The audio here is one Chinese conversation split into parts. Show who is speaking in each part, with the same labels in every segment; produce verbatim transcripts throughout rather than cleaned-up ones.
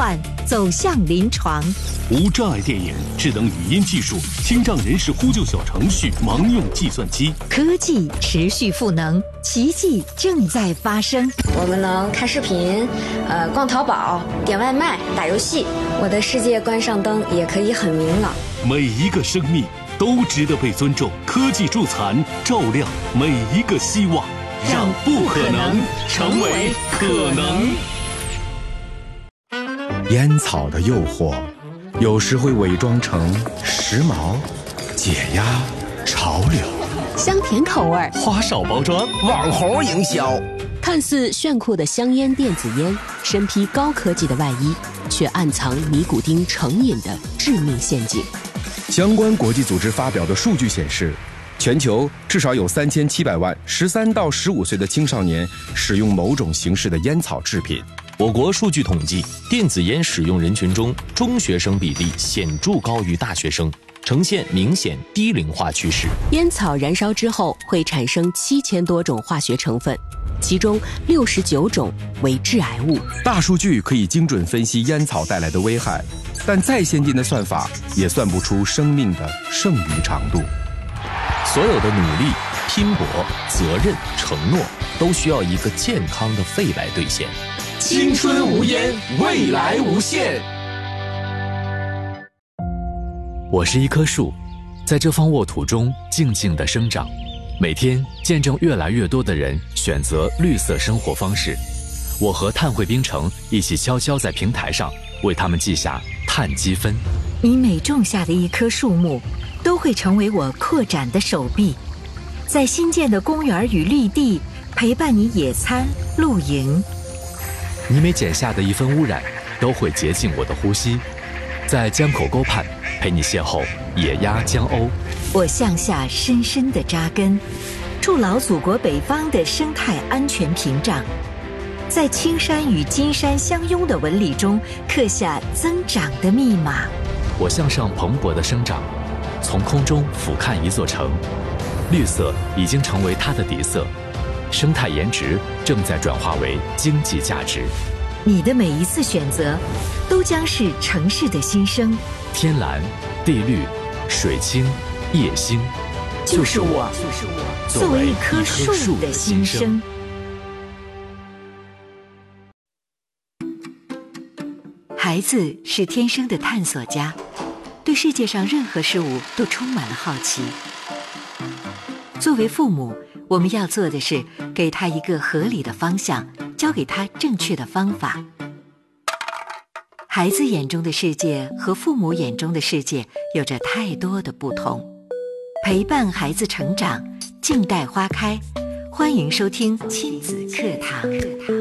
Speaker 1: 患走向临床。
Speaker 2: 无障碍电眼、智能语音技术、听障人士呼救小程序、盲用计算机，
Speaker 1: 科技持续赋能，奇迹正在发生。
Speaker 3: 我们能看视频，呃，逛淘宝、点外卖、打游戏。我的世界关上灯也可以很明朗。
Speaker 2: 每一个生命都值得被尊重。科技助残，照亮每一个希望，让不可能成为可能。
Speaker 4: 烟草的诱惑，有时会伪装成时髦、解压、潮流，
Speaker 5: 香甜口味，
Speaker 6: 花哨包装，网红营销。
Speaker 5: 看似炫酷的香烟电子烟，身披高科技的外衣，却暗藏尼古丁成瘾的致命陷阱。
Speaker 4: 相关国际组织发表的数据显示，全球至少有三千七百万十三到十五岁的青少年使用某种形式的烟草制品。
Speaker 6: 我国数据统计，电子烟使用人群中，中学生比例显著高于大学生，呈现明显低龄化趋势。
Speaker 5: 烟草燃烧之后会产生七千多种化学成分，其中六十九种为致癌物。
Speaker 4: 大数据可以精准分析烟草带来的危害，但再先进的算法也算不出生命的剩余长度。
Speaker 6: 所有的努力、拼搏、责任、承诺，都需要一个健康的肺来兑现。
Speaker 7: 青春无烟，未来无限。
Speaker 8: 我是一棵树，在这方沃土中静静地生长，每天见证越来越多的人选择绿色生活方式。我和碳汇冰城一起悄悄在平台上为他们记下碳积分。
Speaker 1: 你每种下的一棵树木，都会成为我扩展的手臂，在新建的公园与绿地陪伴你野餐、露营。
Speaker 8: 你每减下的一分污染，都会洁净我的呼吸，在江口沟畔陪你邂逅野鸭江鸥。
Speaker 1: 我向下深深地扎根，筑牢祖国北方的生态安全屏障，在青山与金山相拥的纹理中刻下增长的密码。
Speaker 8: 我向上蓬勃地生长，从空中俯瞰一座城，绿色已经成为它的底色，生态颜值正在转化为经济价值。
Speaker 1: 你的每一次选择，都将是城市的新生。
Speaker 8: 天蓝、地绿、水清、夜星，
Speaker 1: 就是我，就是我，作为一棵树的新生。孩子是天生的探索家，对世界上任何事物都充满了好奇。作为父母，我们要做的是给他一个合理的方向，教给他正确的方法。孩子眼中的世界和父母眼中的世界有着太多的不同。陪伴孩子成长，静待花开。欢迎收听亲子课堂。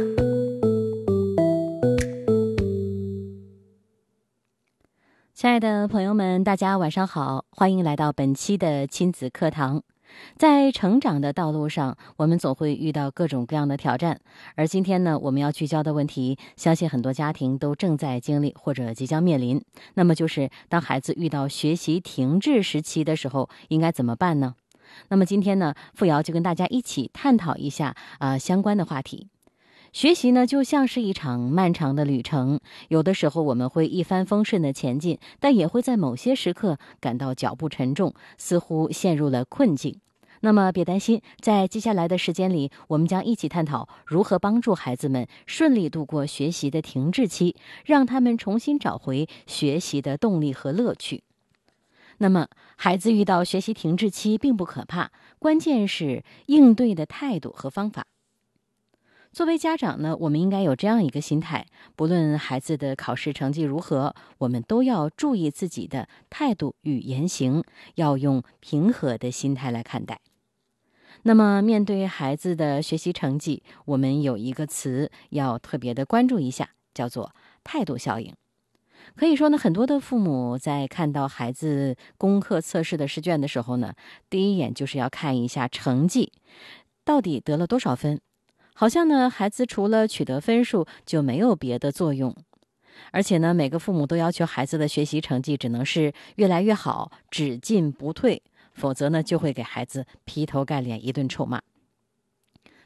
Speaker 9: 亲爱的朋友们，大家晚上好，欢迎来到本期的亲子课堂。在成长的道路上，我们总会遇到各种各样的挑战，而今天呢，我们要聚焦的问题，相信很多家庭都正在经历或者即将面临。那么就是当孩子遇到学习停滞时期的时候，应该怎么办呢？那么今天呢，付瑶就跟大家一起探讨一下啊、呃、相关的话题。学习呢，就像是一场漫长的旅程，有的时候我们会一帆风顺地前进，但也会在某些时刻感到脚步沉重，似乎陷入了困境。那么别担心，在接下来的时间里，我们将一起探讨如何帮助孩子们顺利度过学习的停滞期，让他们重新找回学习的动力和乐趣。那么孩子遇到学习停滞期并不可怕，关键是应对的态度和方法。作为家长呢，我们应该有这样一个心态，不论孩子的考试成绩如何，我们都要注意自己的态度与言行，要用平和的心态来看待。那么面对孩子的学习成绩，我们有一个词要特别的关注一下，叫做态度效应。可以说呢，很多的父母在看到孩子功课测试的试卷的时候呢，第一眼就是要看一下成绩到底得了多少分。好像呢，孩子除了取得分数就没有别的作用。而且呢，每个父母都要求孩子的学习成绩只能是越来越好，只进不退，否则呢就会给孩子劈头盖脸一顿臭骂。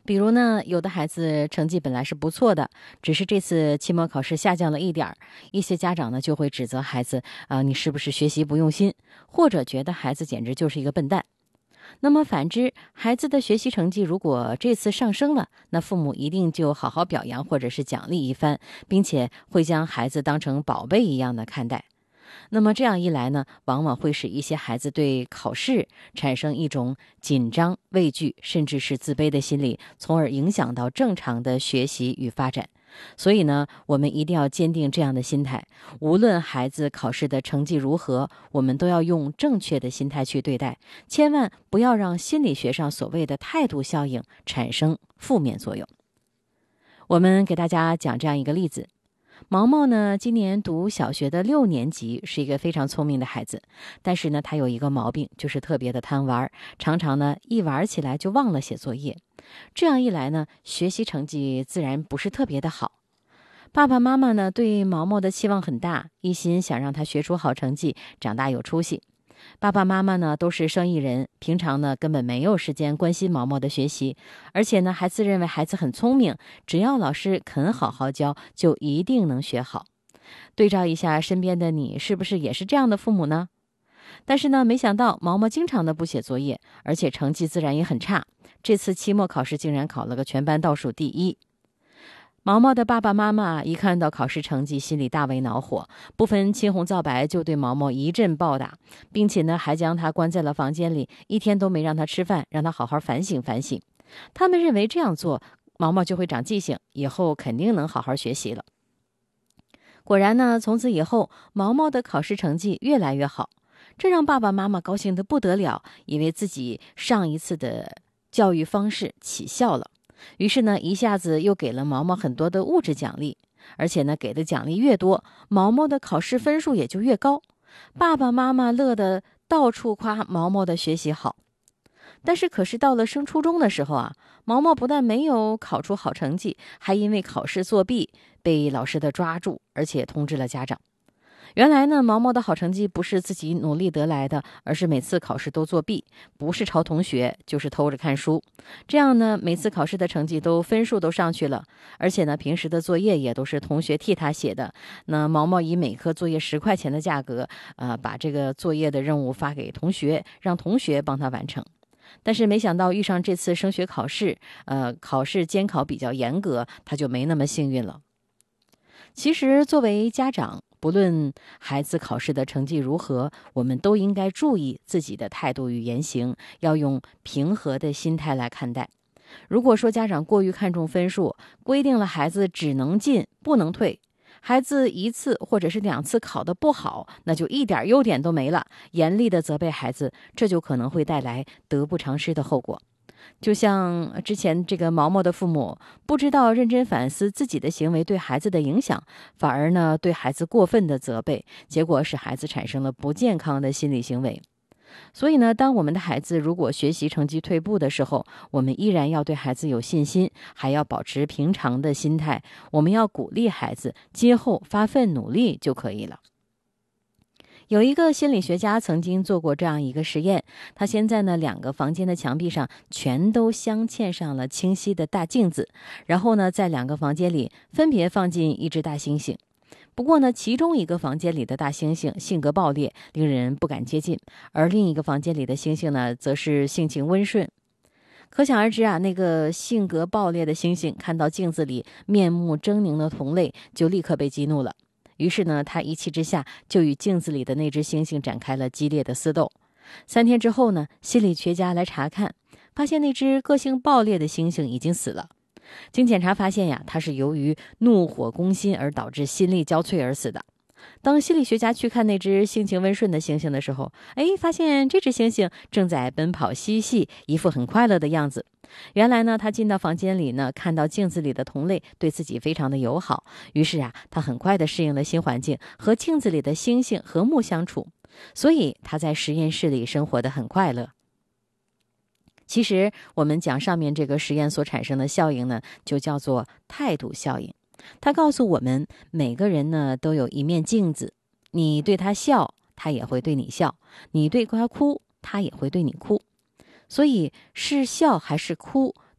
Speaker 9: 比如呢，有的孩子成绩本来是不错的，只是这次期末考试下降了一点儿，一些家长呢就会指责孩子啊、呃，你是不是学习不用心，或者觉得孩子简直就是一个笨蛋。那么反之，孩子的学习成绩如果这次上升了，那父母一定就好好表扬或者是奖励一番，并且会将孩子当成宝贝一样的看待。那么这样一来呢，往往会使一些孩子对考试产生一种紧张、畏惧，甚至是自卑的心理，从而影响到正常的学习与发展。所以呢，我们一定要坚定这样的心态，无论孩子考试的成绩如何，我们都要用正确的心态去对待，千万不要让心理学上所谓的态度效应产生负面作用。我们给大家讲这样一个例子。毛毛呢，今年读小学的六年级，是一个非常聪明的孩子，但是呢，他有一个毛病，就是特别的贪玩，常常呢一玩起来就忘了写作业。这样一来呢，学习成绩自然不是特别的好。爸爸妈妈呢，对毛毛的期望很大，一心想让他学出好成绩，长大有出息。爸爸妈妈呢都是生意人，平常呢根本没有时间关心毛毛的学习，而且呢孩子认为孩子很聪明，只要老师肯好好教，就一定能学好。对照一下身边的你，是不是也是这样的父母呢？但是呢，没想到毛毛经常的不写作业，而且成绩自然也很差，这次期末考试竟然考了个全班倒数第一。毛毛的爸爸妈妈一看到考试成绩，心里大为恼火，不分青红皂白就对毛毛一阵暴打，并且呢还将他关在了房间里，一天都没让他吃饭，让他好好反省反省。他们认为这样做，毛毛就会长记性，以后肯定能好好学习了。果然呢，从此以后，毛毛的考试成绩越来越好，这让爸爸妈妈高兴得不得了，以为自己上一次的教育方式起效了。于是呢，一下子又给了毛毛很多的物质奖励，而且呢，给的奖励越多，毛毛的考试分数也就越高。爸爸妈妈乐得到处夸毛毛的学习好。但是可是到了升初中的时候啊，毛毛不但没有考出好成绩，还因为考试作弊被老师的抓住，而且通知了家长。原来呢，毛毛的好成绩不是自己努力得来的，而是每次考试都作弊，不是抄同学就是偷着看书。这样呢，每次考试的成绩都分数都上去了，而且呢，平时的作业也都是同学替他写的。那毛毛以每科作业十块钱的价格，呃，把这个作业的任务发给同学，让同学帮他完成。但是没想到遇上这次升学考试，呃，考试监考比较严格，他就没那么幸运了。其实作为家长，不论孩子考试的成绩如何，我们都应该注意自己的态度与言行，要用平和的心态来看待。如果说家长过于看重分数，规定了孩子只能进不能退，孩子一次或者是两次考得不好，那就一点优点都没了，严厉的责备孩子，这就可能会带来得不偿失的后果。就像之前这个毛毛的父母不知道认真反思自己的行为对孩子的影响，反而呢对孩子过分的责备，结果使孩子产生了不健康的心理行为。所以呢，当我们的孩子如果学习成绩退步的时候，我们依然要对孩子有信心，还要保持平常的心态，我们要鼓励孩子今后发奋努力就可以了。有一个心理学家曾经做过这样一个实验，他先在呢两个房间的墙壁上全都镶嵌上了清晰的大镜子，然后呢在两个房间里分别放进一只大猩猩。不过呢，其中一个房间里的大猩猩性格暴烈，令人不敢接近，而另一个房间里的猩猩呢，则是性情温顺。可想而知啊，那个性格暴烈的猩猩看到镜子里面目狰狞的同类，就立刻被激怒了。于是呢，他一气之下就与镜子里的那只猩猩展开了激烈的厮斗。三天之后呢，心理学家来查看，发现那只个性暴烈的猩猩已经死了。经检查发现呀，它是由于怒火攻心而导致心力交瘁而死的。当心理学家去看那只性情温顺的猩猩的时候，哎，发现这只猩猩正在奔跑嬉戏，一副很快乐的样子。原来呢，他进到房间里呢，看到镜子里的同类对自己非常的友好，于是啊，他很快的适应了新环境，和镜子里的猩猩和睦相处，所以他在实验室里生活得很快乐。其实我们讲上面这个实验所产生的效应呢，就叫做态度效应。它告诉我们，每个人呢都有一面镜子，你对他笑，他也会对你笑；你对他哭，他也会对你哭。所以是笑还是哭，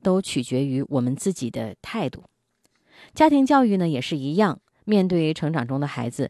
Speaker 9: 都取决于我们自己的态度。家庭教育呢也是一样，面对成长中的孩子，